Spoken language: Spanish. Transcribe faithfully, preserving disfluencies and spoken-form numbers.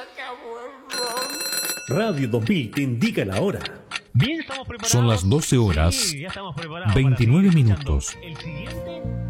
acabó el ron. Radio dos mil te indica la hora. Bien, estamos preparados. Son las doce horas, Sí, ya estamos preparados veintinueve para seguir minutos. escuchando el siguiente